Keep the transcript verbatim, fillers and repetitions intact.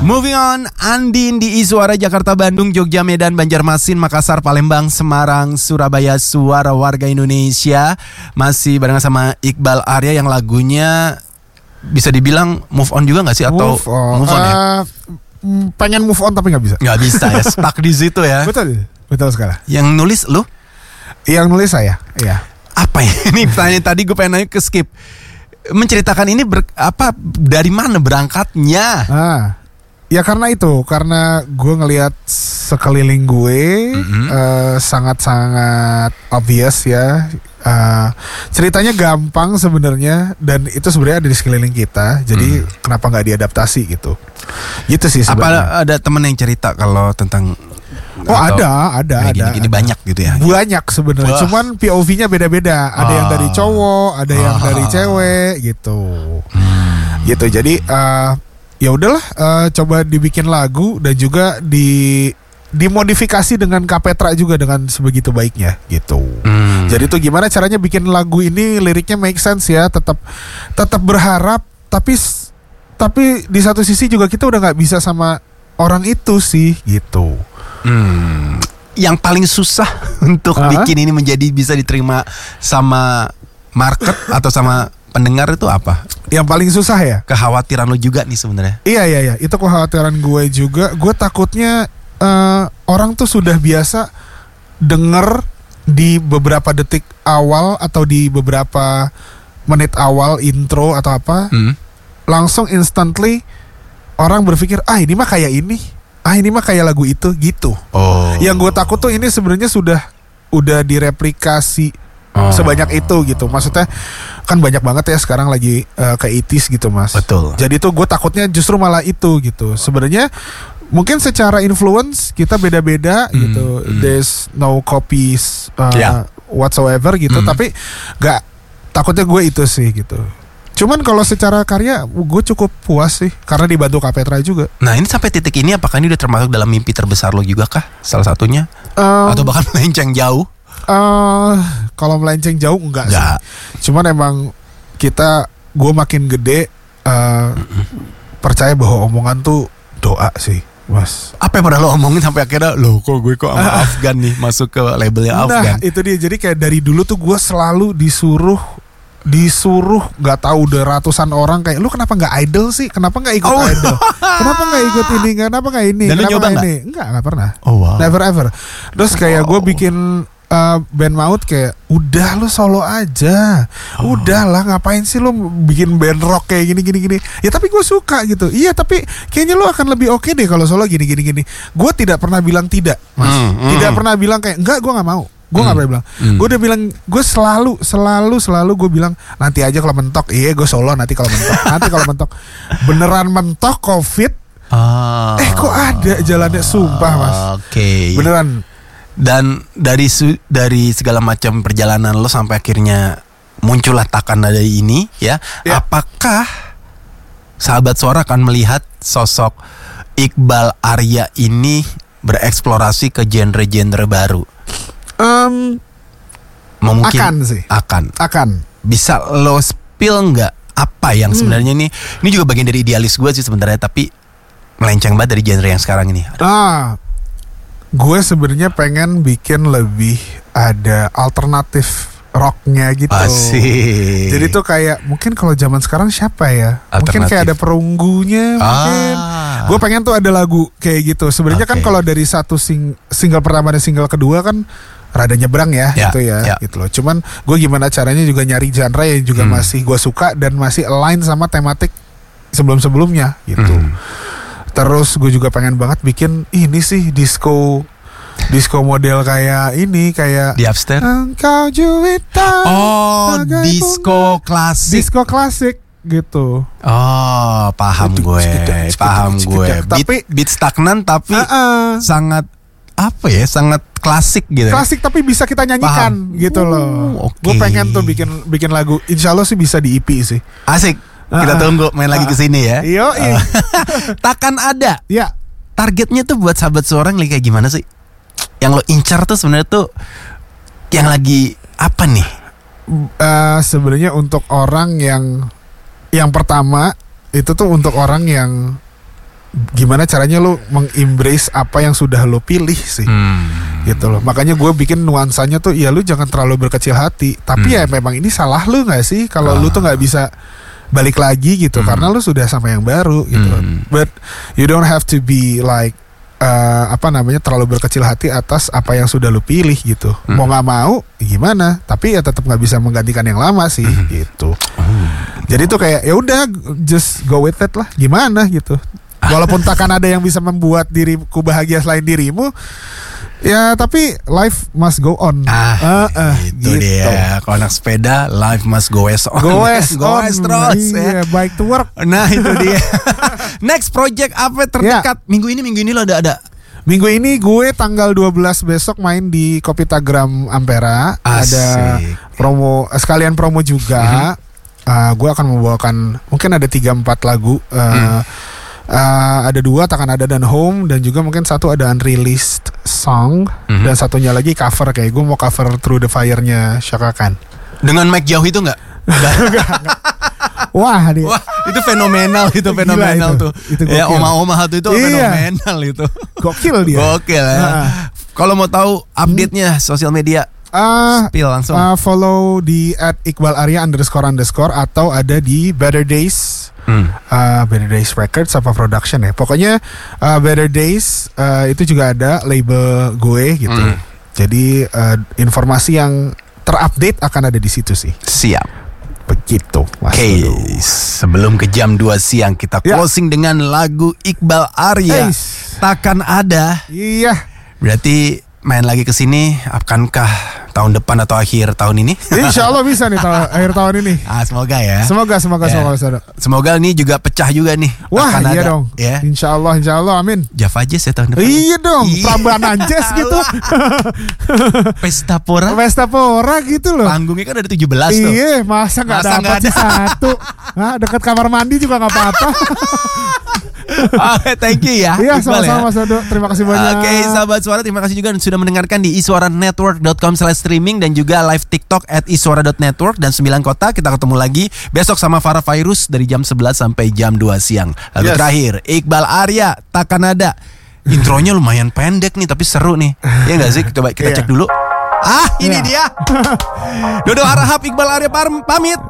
Moving on, Andin di Suara Jakarta, Bandung, Jogja, Medan, Banjarmasin, Makassar, Palembang, Semarang, Surabaya, Suara Warga Indonesia. Masih barengan sama Iqbal Arya yang lagunya bisa dibilang move on juga gak sih? Atau move on, move on ya? Uh, pengen move on tapi gak bisa. Gak bisa ya, stuck di situ ya. Betul, betul sekali. Yang nulis lu? Yang nulis saya, iya. Apa ya? Ini pertanyaan tadi gue pengen nanya ke skip. Menceritakan ini ber, apa dari mana berangkatnya? Ah, ya karena itu, karena gue ngelihat sekeliling gue mm-hmm. uh, sangat-sangat obvious ya. Uh, ceritanya gampang sebenarnya dan itu sebenarnya ada di sekeliling kita. Jadi mm. kenapa nggak diadaptasi gitu? Gitu sih sebenarnya. Apa ada temen yang cerita kalau tentang Oh ada, ada, ada. Ini banyak gitu ya? Banyak sebenarnya. Cuman P O V-nya beda-beda. Ada oh. yang dari cowok, ada oh. yang dari cewek, gitu. Hmm. Gitu. Jadi uh, ya udahlah, uh, coba dibikin lagu dan juga di dimodifikasi dengan Kapetra juga dengan sebegitu baiknya, gitu. Hmm. Jadi tuh gimana caranya bikin lagu ini liriknya make sense ya, tetap tetap berharap, tapi tapi di satu sisi juga kita udah nggak bisa sama orang itu sih, gitu. Hmm. Yang paling susah untuk uh-huh. bikin ini menjadi bisa diterima sama market atau sama pendengar itu apa? Yang paling susah ya? Kekhawatiran lo juga nih sebenarnya. Iya iya iya, itu kekhawatiran gue juga. Gue takutnya uh, orang tuh sudah biasa denger di beberapa detik awal atau di beberapa menit awal intro atau apa, hmm. langsung instantly orang berpikir ah ini mah kayak ini. Ah ini mah kayak lagu itu gitu. Oh. Yang gue takut tuh ini sebenarnya sudah udah direplikasi oh. sebanyak itu gitu. Maksudnya kan banyak banget ya sekarang lagi uh, ke eighties gitu mas. Betul. Jadi tuh gue takutnya justru malah itu gitu. Sebenarnya mungkin secara influence kita beda-beda hmm. gitu. Hmm. There's no copies uh, yeah. whatsoever gitu. Hmm. Tapi gak, takutnya gue itu sih gitu. Cuman kalau secara karya gue cukup puas sih karena dibantu Kapetra juga. Nah ini sampai titik ini apakah ini udah termasuk dalam mimpi terbesar lo juga kah? Salah satunya? Um, Atau bahkan melenceng jauh? Uh, kalau melenceng jauh enggak, enggak. sih. Cuman emang kita, gue makin gede uh, percaya bahwa omongan tuh doa sih mas. Apa yang pernah lo omongin sampai akhirnya lo kok gue kok sama Afgan nih masuk ke labelnya Afgan? Nah itu dia, jadi kayak dari dulu tuh gue selalu disuruh disuruh nggak tahu udah ratusan orang kayak lu kenapa nggak idol sih, kenapa nggak ikut oh. idol, kenapa nggak ikut ini, kenapa nggak ini, dan kenapa nyoba nggak ini, nggak nggak pernah, oh, wow. never ever. Terus kayak wow. gue bikin uh, band maut kayak udah lu solo aja, oh. udahlah ngapain sih lu bikin band rock kayak gini gini gini, ya tapi gue suka gitu, iya tapi kayaknya lu akan lebih oke deh kalau solo gini gini gini. Gue tidak pernah bilang tidak mas, hmm, tidak hmm. pernah bilang kayak enggak gue nggak mau. Gue nggak hmm. pernah bilang, hmm. gue udah bilang, gue selalu, selalu, selalu gue bilang nanti aja kalau mentok, iya gue solo nanti kalau mentok, nanti kalau mentok, beneran mentok COVID, ah. eh kok ada jalannya sumpah mas, oke, okay. beneran. Dan dari su- dari segala macam perjalanan lo sampai akhirnya muncullah Takkan Ada ini, ya, ya. Apakah sahabat suara akan melihat sosok Iqbal Arya ini bereksplorasi ke genre-genre baru? Um, Mungkin akan sih akan akan bisa lo spill nggak apa yang sebenarnya hmm. ini ini juga bagian dari idealis gue sih sebenarnya, tapi melenceng banget dari genre yang sekarang ini. Ah, gue sebenarnya pengen bikin lebih ada alternatif rocknya gitu. Asik. Jadi tuh kayak mungkin kalau zaman sekarang siapa ya? Mungkin kayak ada perunggunya. Mungkin. Ah. Gue pengen tuh ada lagu kayak gitu. Sebenarnya okay. kan kalau dari satu sing- single pertama dan single kedua kan rada nyebrang ya, ya gitu ya, ya, gitu loh. Cuman gue gimana caranya juga nyari genre yang juga hmm. masih gue suka dan masih align sama tematik sebelum-sebelumnya gitu. Hmm. Terus gue juga pengen banget bikin ini sih disco. Disco model kayak ini, kayak di Upstairs. Engkau juwita. Oh, disco klasik. Disco klasik gitu. Oh, paham Aduh, gue. Sekitar, paham sekitar, gue. Sekitar. Tapi beat, beat stagnan tapi uh-uh. sangat apa ya? Sangat klasik gitu. Klasik tapi bisa kita nyanyikan paham. Gitu loh. Uh, okay. Gue pengen tuh bikin bikin lagu. Insya Allah sih bisa di E P sih. Asik. Kita uh-uh. tunggu main lagi ke sini ya. Iya. Uh. Takkan Ada. Ya. Targetnya tuh buat sahabat suara kayak gimana sih? Yang lo incar tuh sebenarnya tuh yang lagi apa nih? Uh, sebenarnya untuk orang yang yang pertama itu tuh untuk orang yang gimana caranya lu mengembrace apa yang sudah lu pilih sih. Hmm. Gitu loh. Makanya gue bikin nuansanya tuh ya lu jangan terlalu berkecil hati. Tapi hmm. ya memang ini salah lu gak sih kalau ah. lu tuh gak bisa balik lagi gitu hmm. karena lu sudah sama yang baru gitu. Hmm. But you don't have to be like uh, apa namanya terlalu berkecil hati atas apa yang sudah lu pilih gitu. Hmm. Mau gak mau gimana? Tapi ya tetap gak bisa menggantikan yang lama sih hmm. gitu. Hmm. Jadi tuh kayak ya udah just go with it lah. Gimana gitu. Walaupun takkan ada yang bisa membuat diriku bahagia selain dirimu, ya tapi life must go on. Ah, uh, uh, itu gitu. Dia. Kalau anak sepeda, life must go as on. Go as go on. As terus. Iya, ya. Bike to work. Nah itu dia. Next project apa terdekat? Ya. Minggu ini, minggu ini lo ada ada. Minggu ini gue tanggal dua belas besok main di Kopitagram Ampera. Asik. Ada promo, sekalian promo juga. Mm-hmm. Uh, gue akan membawakan mungkin ada tiga empat lagu. Uh, mm. Uh, ada dua Takkan Ada dan Home, dan juga mungkin satu ada unreleased song, mm-hmm. dan satunya lagi cover, kayak gue mau cover Through the Fire-nya Chaka Khan. Dengan mic jauh itu nggak? Wah, dia. Wah, itu fenomenal, itu fenomenal itu. Tuh. Itu ya, oma-oma satu itu iya. fenomenal itu. Gokil dia. Gokil ya. Nah. Kalau mau tahu update-nya hmm. sosial media, uh, spill langsung. Uh, follow di at Iqbal Arya underscore underscore atau ada di Better Days. Hmm. Uh, Better Days Records apa production ya. Pokoknya uh, Better Days uh, itu juga ada label gue gitu. Hmm. Jadi uh, informasi yang terupdate akan ada di situ sih. Siap. Begitu. Oke, okay. Sebelum ke jam dua siang kita closing ya. Dengan lagu Iqbal Arya. Eish. Takkan Ada. Iya. Berarti main lagi ke sini akankah tahun depan atau akhir tahun ini? Insya Allah bisa nih tahun, akhir tahun ini. Ah, semoga ya. Semoga, semoga, ya. semoga, semoga. Semoga ini juga pecah juga nih. Wah, Akan iya ada. Dong. Ya. Insya Allah, Insya Allah, amin. Java Jazz ya tahun depan. Iya dong, Prambanan Jazz gitu. Pesta Pora. Pesta Pora gitu loh. Panggungnya kan ada tujuh belas tuh. Iya, masa nggak dapat sih satu. Nah, dekat kamar mandi juga nggak apa-apa. Oke, thank you ya. Iya, sama-sama Mas Dodo. Terima kasih banyak. Oke, sahabat suara, terima kasih juga sudah mendengarkan di iswara network dot com slash streaming dan juga live TikTok at iswara dot network dan sembilan kota. Kita ketemu lagi besok sama Farah Fairuz dari jam sebelas sampai jam dua siang. Lalu yes. terakhir, Iqbal Arya, Takkan Ada. Intronya lumayan pendek nih tapi seru nih. Iya enggak sih? Coba kita yeah. cek dulu. Ah, ini yeah. dia. Dodo Harahap, Iqbal Arya pamit.